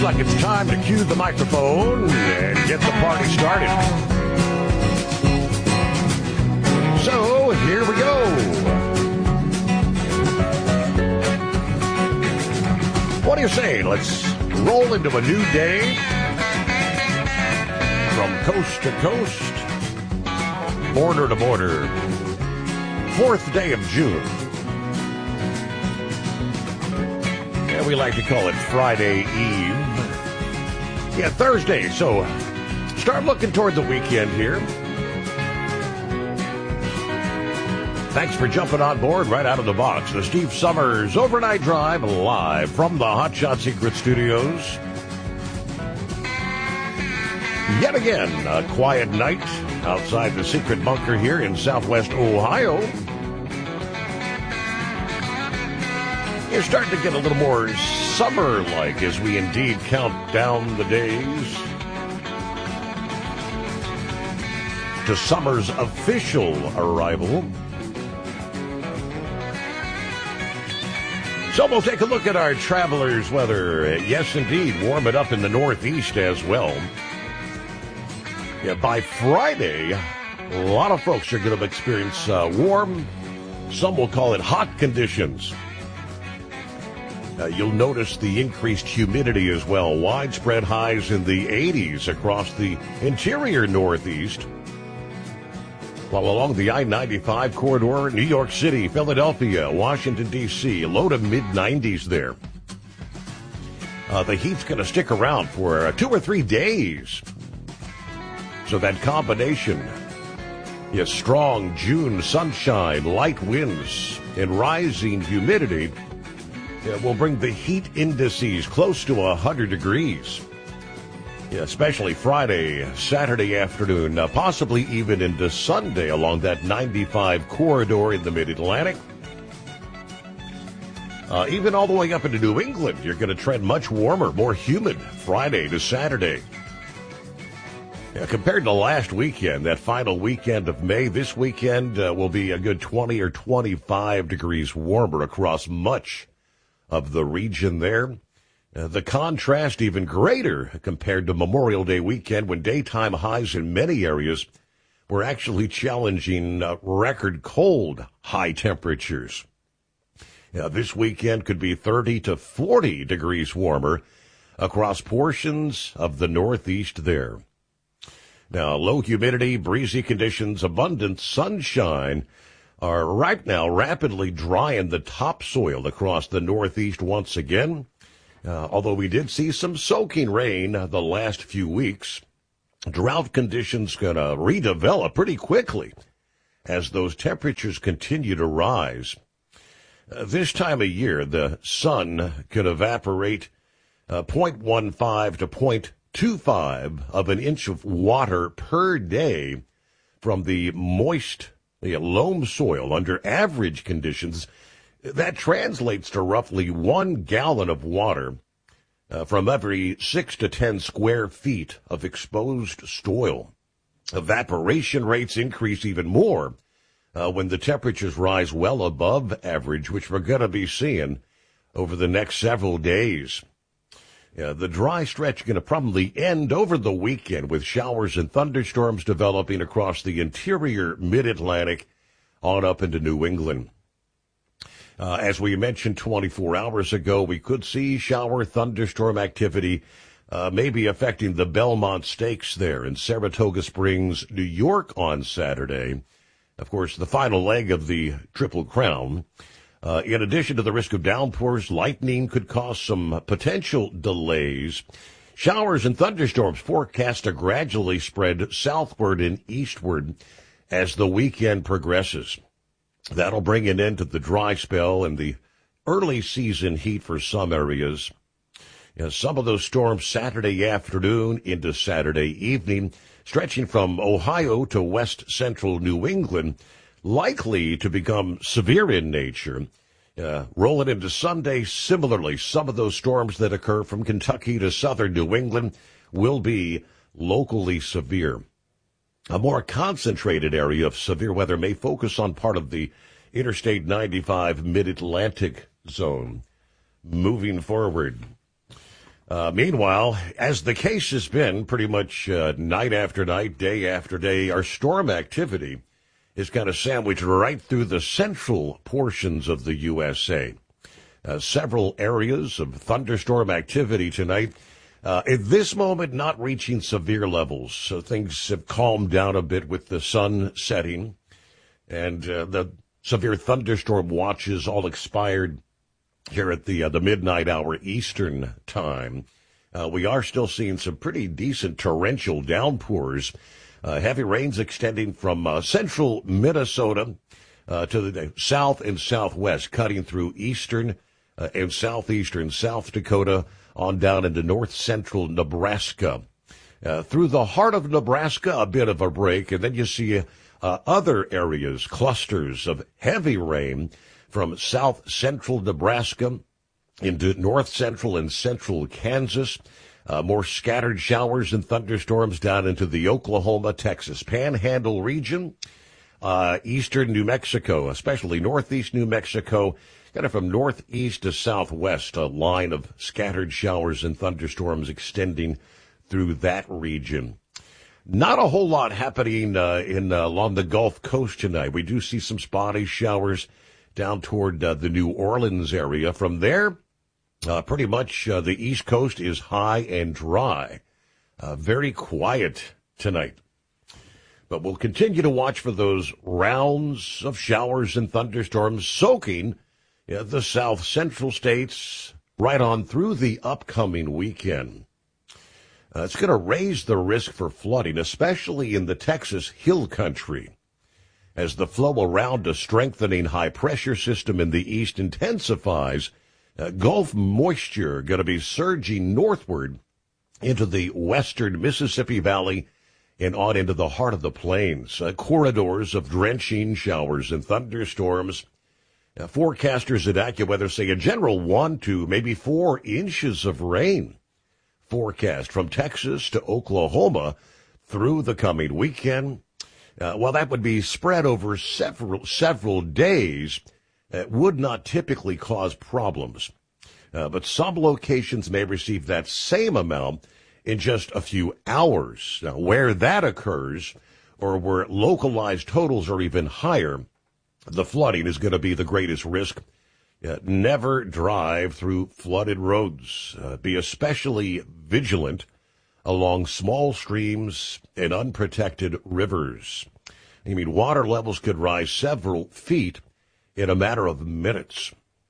like it's time to cue the microphone and get the party started. So, here we go. What do you say? Let's roll into a new day from coast to coast, border to border. 4th day of June. We like to call it Friday Eve. Yeah, Thursday. So start looking toward the weekend here. Thanks for jumping on board right out of the box. The Steve Summers Overnight Drive live from the Hot Shot Secret Studios. Yet again, a quiet night outside the secret bunker here in Southwest Ohio. You're starting to get a little more summer-like as we indeed count down the days to summer's official arrival. So we'll take a look at our travelers' weather. Yes, indeed, warm it up in the Northeast as well. Yeah, by Friday, a lot of folks are going to experience warm, some will call it hot conditions. You'll notice the increased humidity as well. Widespread highs in the 80s across the interior Northeast. While along the I-95 corridor, New York City, Philadelphia, Washington, D.C., low to mid-90s there. The heat's going to stick around for 2 or 3 days. So that combination, yes, strong June sunshine, light winds, and rising humidity will bring the heat indices close to 100 degrees. Yeah, especially Friday, Saturday afternoon, possibly even into Sunday along that 95 corridor in the Mid-Atlantic. Even all the way up into New England, you're going to trend much warmer, more humid Friday to Saturday. Yeah, compared to last weekend, that final weekend of May, this weekend will be a good 20 or 25 degrees warmer across much of the region there. The contrast even greater compared to Memorial Day weekend when daytime highs in many areas were actually challenging record cold high temperatures. This weekend could be 30 to 40 degrees warmer across portions of the Northeast there. Now, low humidity, breezy conditions, abundant sunshine are right now rapidly drying the topsoil across the Northeast once again. Although we did see some soaking rain the last few weeks, drought conditions going to redevelop pretty quickly as those temperatures continue to rise. This time of year, the sun could evaporate 0.15 to 0.25 of an inch of water per day from the moist loam soil under average conditions. That translates to roughly 1 gallon of water from every 6 to 10 square feet of exposed soil. Evaporation rates increase even more when the temperatures rise well above average, which we're going to be seeing over the next several days. The dry stretch is going to probably end over the weekend with showers and thunderstorms developing across the interior Mid-Atlantic on up into New England. As we mentioned 24 hours ago, we could see shower thunderstorm activity maybe affecting the Belmont Stakes there in Saratoga Springs, New York on Saturday. Of course, the final leg of the Triple Crown. In addition to the risk of downpours, lightning could cause some potential delays. Showers and thunderstorms forecast to gradually spread southward and eastward as the weekend progresses. That'll bring an end to the dry spell and the early season heat for some areas. Some of those storms Saturday afternoon into Saturday evening, stretching from Ohio to west central New England, likely to become severe in nature. Rolling into Sunday, similarly, some of those storms that occur from Kentucky to southern New England will be locally severe. A more concentrated area of severe weather may focus on part of the Interstate 95 Mid-Atlantic zone. Moving forward, Meanwhile, as the case has been pretty much night after night, day after day, our storm activity is kind of sandwiched right through the central portions of the USA. Several areas of thunderstorm activity tonight. At this moment, not reaching severe levels. So things have calmed down a bit with the sun setting. And the severe thunderstorm watches all expired here at the midnight hour Eastern time. We are still seeing some pretty decent torrential downpours. Heavy rains extending from central Minnesota to the south and southwest, cutting through eastern and southeastern South Dakota on down into north central Nebraska. Through the heart of Nebraska, a bit of a break, and then you see other areas, clusters of heavy rain from south central Nebraska into north central and central Kansas. More scattered showers and thunderstorms down into the Oklahoma, Texas Panhandle region, eastern New Mexico, especially northeast New Mexico, kind of from northeast to southwest, a line of scattered showers and thunderstorms extending through that region. Not a whole lot happening along the Gulf Coast tonight. We do see some spotty showers down toward the New Orleans area. From there, pretty much the East Coast is high and dry. Very quiet tonight. But we'll continue to watch for those rounds of showers and thunderstorms soaking the south central states right on through the upcoming weekend. It's going to raise the risk for flooding, especially in the Texas Hill Country, as the flow around a strengthening high-pressure system in the east intensifies. Gulf moisture going to be surging northward into the western Mississippi Valley and on into the heart of the plains. Corridors of drenching showers and thunderstorms. Forecasters at AccuWeather say a general 1 to maybe 4 inches of rain forecast from Texas to Oklahoma through the coming weekend. While that would be spread over several days, it would not typically cause problems. But some locations may receive that same amount in just a few hours. Now, where that occurs, or where localized totals are even higher, the flooding is going to be the greatest risk. Never drive through flooded roads. Be especially vigilant along small streams and unprotected rivers. I mean, water levels could rise several feet in a matter of minutes.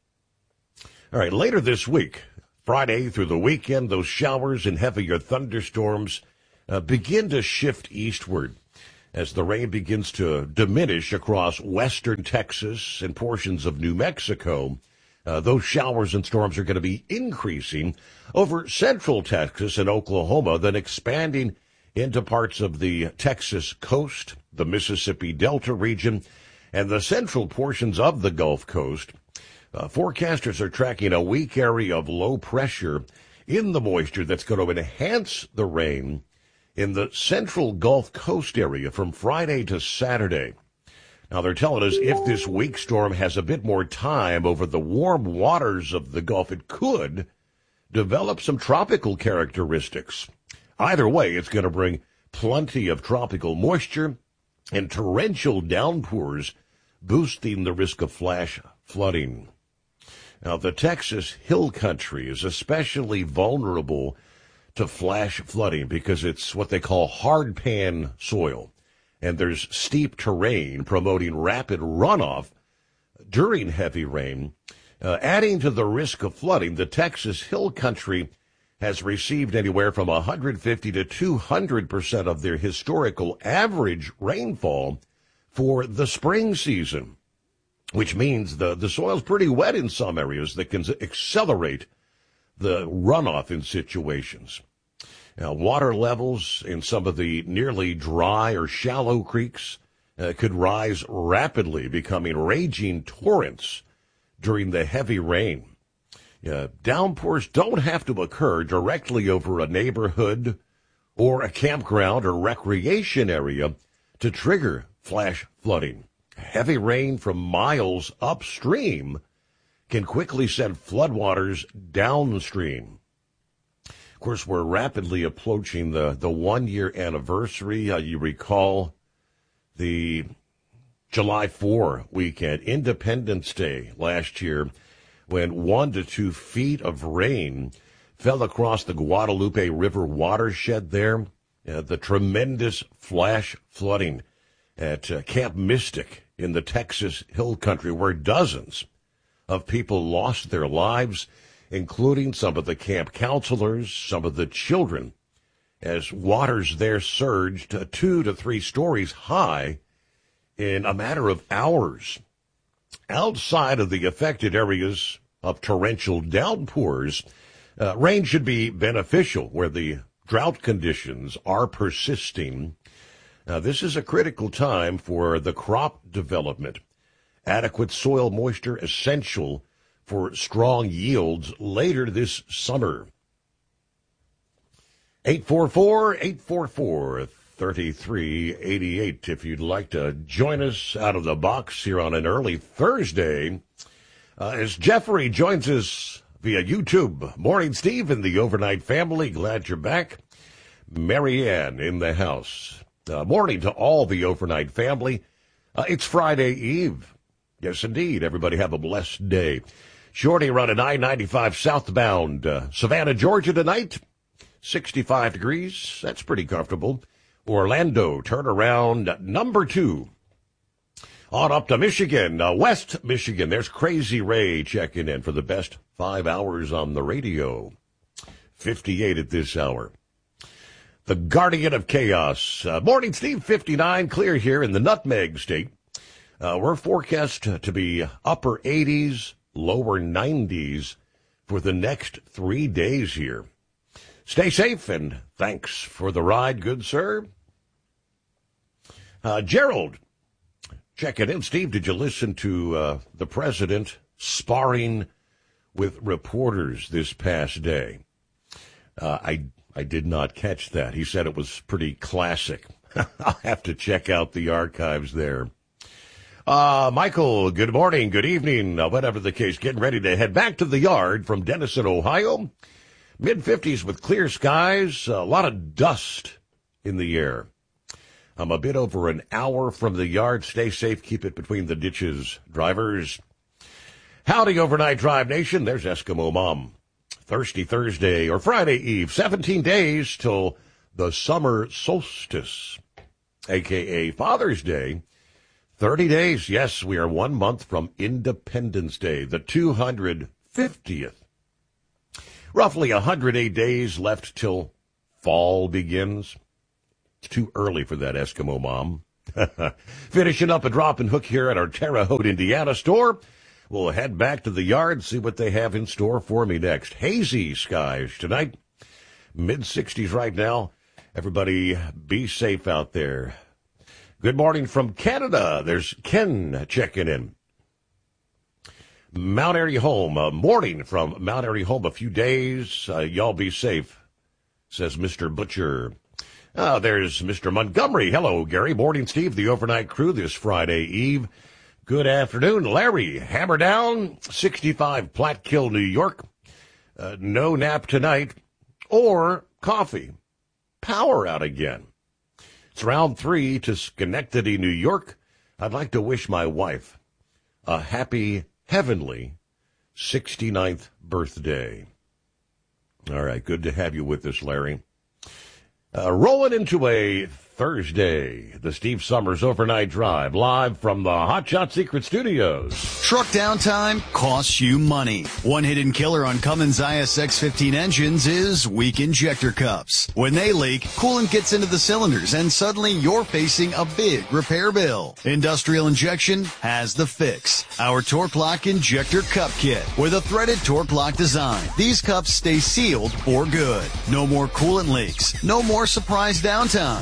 All right, later this week, Friday through the weekend, those showers and heavier thunderstorms begin to shift eastward as the rain begins to diminish across western Texas and portions of New Mexico. Those showers and storms are going to be increasing over central Texas and Oklahoma, then expanding into parts of the Texas coast, the Mississippi Delta region, and the central portions of the Gulf Coast. Forecasters are tracking a weak area of low pressure in the moisture that's going to enhance the rain in the central Gulf Coast area from Friday to Saturday. Now, they're telling us if this weak storm has a bit more time over the warm waters of the Gulf, it could develop some tropical characteristics. Either way, it's going to bring plenty of tropical moisture and torrential downpours, boosting the risk of flash flooding. Now, the Texas Hill Country is especially vulnerable to flash flooding because it's what they call hard pan soil, and there's steep terrain promoting rapid runoff during heavy rain. Adding to the risk of flooding, the Texas Hill Country has received anywhere from 150 to 200% of their historical average rainfall for the spring season, which means the soil's pretty wet in some areas that can accelerate the runoff in situations. Now, water levels in some of the nearly dry or shallow creeks could rise rapidly, becoming raging torrents during the heavy rain. Downpours don't have to occur directly over a neighborhood or a campground or recreation area to trigger flash flooding. Heavy rain from miles upstream can quickly send floodwaters downstream. Of course, we're rapidly approaching the 1-year anniversary. You recall the July 4 weekend, Independence Day last year, when 1 to 2 feet of rain fell across the Guadalupe River watershed there. The tremendous flash flooding at Camp Mystic in the Texas Hill Country, where dozens of people lost their lives, including some of the camp counselors, some of the children, as waters there surged 2 to 3 stories high in a matter of hours. Outside of the affected areas of torrential downpours, rain should be beneficial where the drought conditions are persisting. This is a critical time for the crop development. Adequate soil moisture essential for strong yields later this summer. 844-844-3388 if you'd like to join us out of the box here on an early Thursday. As Jeffrey joins us via YouTube. Morning, Steve, and the Overnight family. Glad you're back. Marianne in the house. Morning to all the Overnight family. It's Friday Eve. Yes, indeed. Everybody have a blessed day. Shorty running I-95 southbound Savannah, Georgia tonight. 65 degrees. That's pretty comfortable. Orlando, turnaround number 2. On up to Michigan, West Michigan. There's Crazy Ray checking in for the best 5 hours on the radio. 58 at this hour. The Guardian of Chaos. Morning, Steve. 59, clear here in the Nutmeg State. We're forecast to be upper 80s, lower 90s for the next 3 days here. Stay safe, and thanks for the ride, good sir. Gerald, checking in. Steve, did you listen to the president sparring with reporters this past day? I did not catch that. He said it was pretty classic. I'll have to check out the archives there. Michael, good morning, good evening, whatever the case. Getting ready to head back to the yard from Denison, Ohio. Mid-50s with clear skies, a lot of dust in the air. I'm a bit over an hour from the yard. Stay safe, keep it between the ditches, drivers. Howdy, Overnight Drive Nation. There's Eskimo Mom. Thirsty Thursday or Friday Eve, 17 days till the summer solstice, a.k.a. Father's Day. 30 days, yes, we are 1 month from Independence Day, the 250th. Roughly 108 days left till fall begins. It's too early for that, Eskimo Mom. Finishing up a drop and hook here at our Terre Haute, Indiana store. We'll head back to the yard, see what they have in store for me next. Hazy skies tonight. Mid-60s right now. Everybody be safe out there. Good morning from Canada. There's Ken checking in. Mount Airy Home. Morning from Mount Airy Home. A few days. Y'all be safe, says Mr. Butcher. There's Mr. Montgomery. Hello, Gary. Morning, Steve. The overnight crew this Friday Eve. Good afternoon, Larry. Hammer down, 65 Platkill, New York. No nap tonight or coffee. Power out again. It's round 3 to Schenectady, New York. I'd like to wish my wife a happy, heavenly 69th birthday. All right, good to have you with us, Larry. Rolling into a Thursday, the Steve Summers Overnight Drive, live from the Hot Shot Secret Studios. Truck downtime costs you money. One hidden killer on Cummins ISX-15 engines is weak injector cups. When they leak, coolant gets into the cylinders, and suddenly you're facing a big repair bill. Industrial Injection has the fix. Our Torque Lock Injector Cup Kit with a threaded Torque Lock design. These cups stay sealed for good. No more coolant leaks. No more surprise downtime. Keep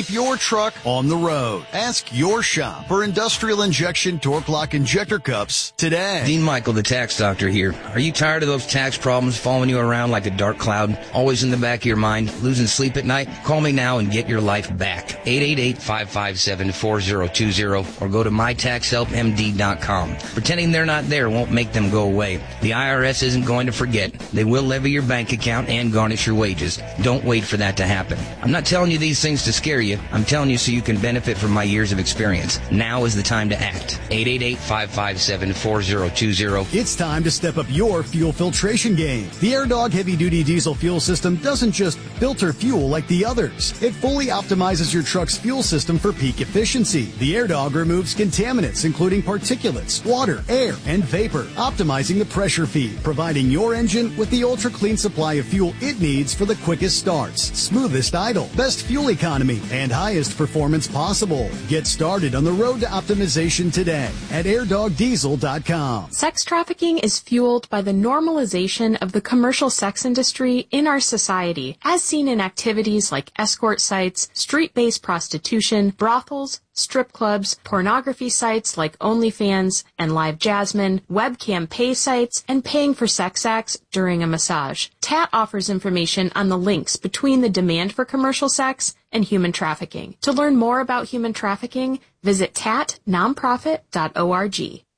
keep your truck on the road. Ask your shop for industrial injection torque lock injector cups today. Dean Michael, the tax doctor here. Are you tired of those tax problems following you around like a dark cloud, always in the back of your mind, losing sleep at night? Call me now and get your life back. 888-557-4020 or go to mytaxhelpmd.com. Pretending they're not there won't make them go away. The IRS isn't going to forget. They will levy your bank account and garnish your wages. Don't wait for that to happen. I'm not telling you these things to scare you. I'm telling you so you can benefit from my years of experience. Now is the time to act. 888-557-4020. It's time to step up your fuel filtration game. The AirDog heavy-duty diesel fuel system doesn't just filter fuel like the others. It fully optimizes your truck's fuel system for peak efficiency. The AirDog removes contaminants, including particulates, water, air, and vapor, optimizing the pressure feed, providing your engine with the ultra-clean supply of fuel it needs for the quickest starts, smoothest idle, best fuel economy, and highest performance possible. Get started on the road to optimization today at airdogdiesel.com. Sex trafficking is fueled by the normalization of the commercial sex industry in our society, as seen in activities like escort sites, street-based prostitution, brothels, strip clubs, pornography sites like OnlyFans and Live Jasmine, webcam pay sites, and paying for sex acts during a massage. TAT offers information on the links between the demand for commercial sex and human trafficking. To learn more about human trafficking, visit tatnonprofit.org.